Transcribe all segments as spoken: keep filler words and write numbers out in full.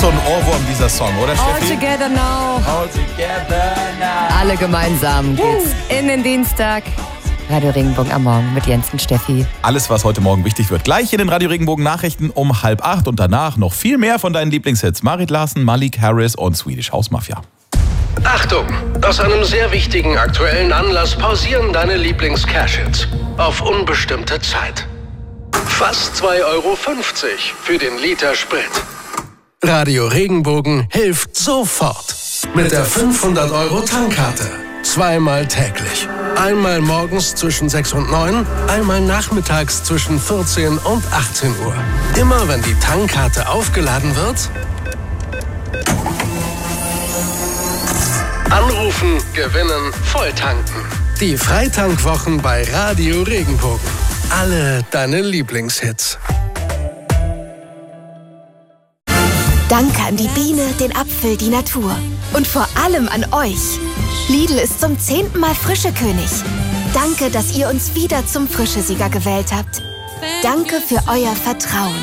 so ein Ohrwurm, dieser Song, oder All Steffi? together now. All together now. Alle gemeinsam geht's in den Dienstag. Radio Regenbogen am Morgen mit Jens und Steffi. Alles, was heute Morgen wichtig wird, gleich in den Radio Regenbogen Nachrichten um halb acht und danach noch viel mehr von deinen Lieblingshits. Marit Larsen, Malik Harris und Swedish House Mafia. Achtung! Aus einem sehr wichtigen aktuellen Anlass pausieren deine Lieblings-Cash-Hits auf unbestimmte Zeit. Fast zwei Euro fünfzig für den Liter Sprit. Radio Regenbogen hilft sofort. Mit der fünfhundert Euro Tankkarte. Zweimal täglich. Einmal morgens zwischen sechs und neun, einmal nachmittags zwischen vierzehn und achtzehn Uhr. Immer wenn die Tankkarte aufgeladen wird, anrufen, gewinnen, volltanken. Die Freitankwochen bei Radio Regenbogen. Alle deine Lieblingshits. Danke an die Biene, den Apfel, die Natur. Und vor allem an euch. Lidl ist zum zehnten Mal Frischekönig. Danke, dass ihr uns wieder zum Frischesieger gewählt habt. Danke für euer Vertrauen.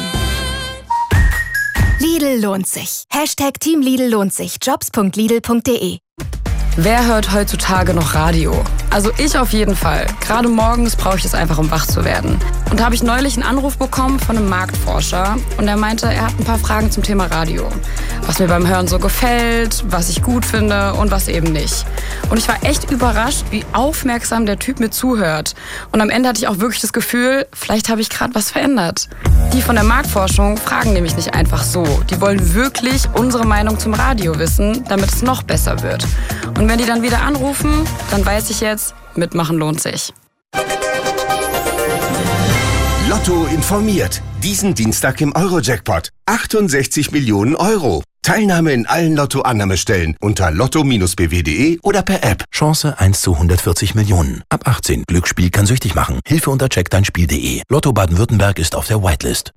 Lidl lohnt sich. Hashtag Team Lidl lohnt sich. Jobs punkt lidl punkt de. Wer hört heutzutage noch Radio? Also ich auf jeden Fall. Gerade morgens brauche ich es einfach, um wach zu werden. Und da habe ich neulich einen Anruf bekommen von einem Marktforscher. Und er meinte, er hat ein paar Fragen zum Thema Radio. Was mir beim Hören so gefällt, was ich gut finde und was eben nicht. Und ich war echt überrascht, wie aufmerksam der Typ mir zuhört. Und am Ende hatte ich auch wirklich das Gefühl, vielleicht habe ich gerade was verändert. Die von der Marktforschung fragen nämlich nicht einfach so. Die wollen wirklich unsere Meinung zum Radio wissen, damit es noch besser wird. Und wenn die dann wieder anrufen, dann weiß ich jetzt, mitmachen lohnt sich. Lotto informiert. Diesen Dienstag im Euro-Jackpot. achtundsechzig Millionen Euro. Teilnahme in allen Lotto-Annahmestellen unter lotto Bindestrich b w punkt de oder per App. Chance eins zu hundertvierzig Millionen. Ab achtzehn. Glücksspiel kann süchtig machen. Hilfe unter check dein spiel punkt de. Lotto Baden-Württemberg ist auf der Whitelist.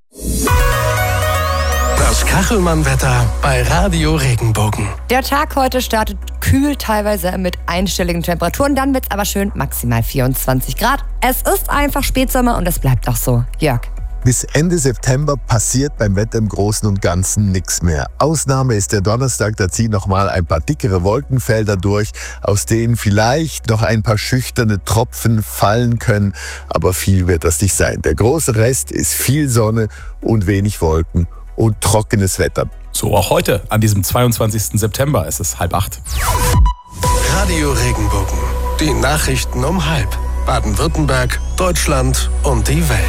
Das Kachelmann-Wetter bei Radio Regenbogen. Der Tag heute startet kühl, teilweise mit einstelligen Temperaturen. Dann wird's aber schön, maximal vierundzwanzig Grad. Es ist einfach Spätsommer und es bleibt auch so. Jörg. Bis Ende September passiert beim Wetter im Großen und Ganzen nichts mehr. Ausnahme ist der Donnerstag, da ziehen nochmal ein paar dickere Wolkenfelder durch, aus denen vielleicht noch ein paar schüchterne Tropfen fallen können, aber viel wird das nicht sein. Der große Rest ist viel Sonne und wenig Wolken und trockenes Wetter. So auch heute, an diesem zweiundzwanzigsten September, es ist halb acht. Radio Regenbogen. Die Nachrichten um halb. Baden-Württemberg, Deutschland und die Welt.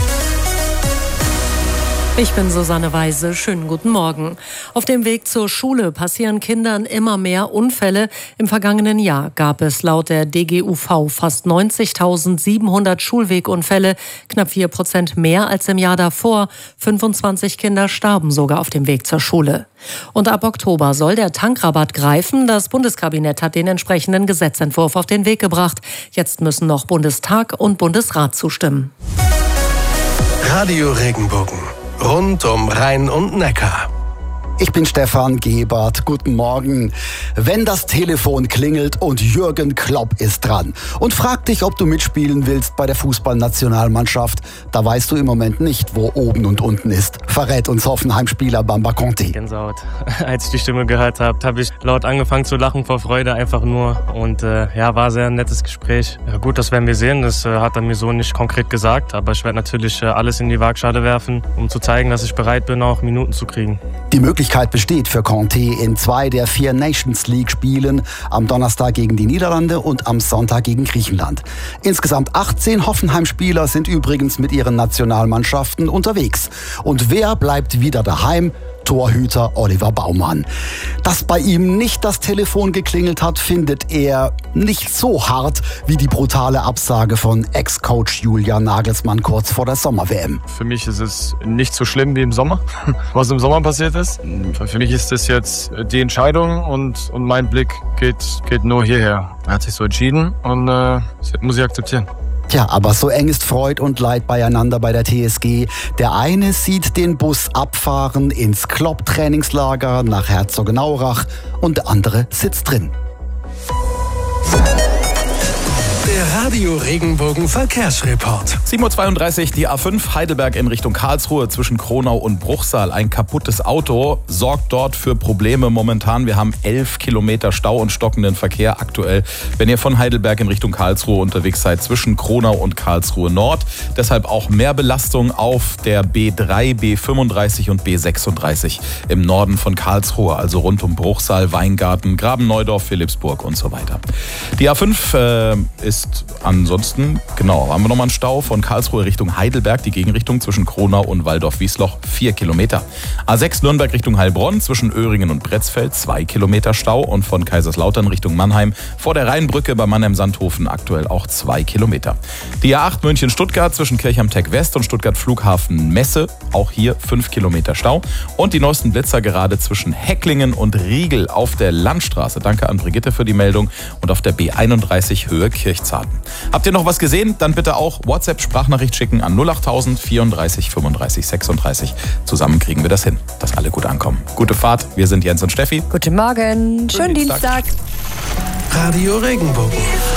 Ich bin Susanne Weise. Schönen guten Morgen. Auf dem Weg zur Schule passieren Kindern immer mehr Unfälle. Im vergangenen Jahr gab es laut der D G U V fast neunzigtausendsiebenhundert Schulwegunfälle, knapp vier Prozent mehr als im Jahr davor. fünfundzwanzig Kinder starben sogar auf dem Weg zur Schule. Und ab Oktober soll der Tankrabatt greifen. Das Bundeskabinett hat den entsprechenden Gesetzentwurf auf den Weg gebracht. Jetzt müssen noch Bundestag und Bundesrat zustimmen. Radio Regenbogen. Rund um Rhein und Neckar. Ich bin Stefan Gebert. Guten Morgen. Wenn das Telefon klingelt und Jürgen Klopp ist dran und fragt dich, ob du mitspielen willst bei der Fußballnationalmannschaft, da weißt du im Moment nicht, wo oben und unten ist, verrät uns Hoffenheim-Spieler Bamba Conti. Gänsehaut. Als ich die Stimme gehört habe, habe ich laut angefangen zu lachen vor Freude einfach nur. Und äh, ja, war sehr ein nettes Gespräch. Ja, gut, das werden wir sehen. Das äh, hat er mir so nicht konkret gesagt. Aber ich werde natürlich äh, alles in die Waagschale werfen, um zu zeigen, dass ich bereit bin, auch Minuten zu kriegen. Die Möglichkeit besteht für Conte in zwei der vier Nations League-Spielen, am Donnerstag gegen die Niederlande und am Sonntag gegen Griechenland. Insgesamt achtzehn Hoffenheim-Spieler sind übrigens mit ihren Nationalmannschaften unterwegs. Und wer bleibt wieder daheim? Torhüter Oliver Baumann. Dass bei ihm nicht das Telefon geklingelt hat, findet er nicht so hart wie die brutale Absage von Ex-Coach Julian Nagelsmann kurz vor der Sommer-W M. Für mich ist es nicht so schlimm wie im Sommer, was im Sommer passiert ist. Für mich ist das jetzt die Entscheidung und, und mein Blick geht, geht nur hierher. Er hat sich so entschieden und äh, das muss ich akzeptieren. Tja, aber so eng ist Freud und Leid beieinander bei der T S G. Der eine sieht den Bus abfahren ins Klopp-Trainingslager nach Herzogenaurach und der andere sitzt drin. Der Radio Regenbogen Verkehrsreport. sieben Uhr zweiunddreißig, die A fünf Heidelberg in Richtung Karlsruhe zwischen Kronau und Bruchsal. Ein kaputtes Auto sorgt dort für Probleme momentan. Wir haben elf Kilometer Stau und stockenden Verkehr aktuell, wenn ihr von Heidelberg in Richtung Karlsruhe unterwegs seid, zwischen Kronau und Karlsruhe Nord. Deshalb auch mehr Belastung auf der B drei, B fünfunddreißig und B sechsunddreißig im Norden von Karlsruhe, also rund um Bruchsal, Weingarten, Graben-Neudorf, Philippsburg und so weiter. Die A fünf äh, ist ansonsten, genau, haben wir nochmal einen Stau von Karlsruhe Richtung Heidelberg, die Gegenrichtung zwischen Kronau und Waldorf-Wiesloch, vier Kilometer. A sechs Nürnberg Richtung Heilbronn zwischen Öhringen und Bretzfeld, zwei Kilometer Stau und von Kaiserslautern Richtung Mannheim vor der Rheinbrücke bei Mannheim-Sandhofen aktuell auch zwei Kilometer. Die A acht München-Stuttgart zwischen Kirchheim-Tech West und Stuttgart-Flughafen-Messe, auch hier fünf Kilometer Stau und die neuesten Blitzer gerade zwischen Hecklingen und Riegel auf der Landstraße. Danke an Brigitte für die Meldung und auf der B einunddreißig Höhe Kirchzarten. Habt ihr noch was gesehen? Dann bitte auch WhatsApp-Sprachnachricht schicken an null achttausend vierunddreißig fünfunddreißig sechsunddreißig. Zusammen kriegen wir das hin, dass alle gut ankommen. Gute Fahrt, wir sind Jens und Steffi. Guten Morgen, schönen Dienstag. Radio Regenbogen.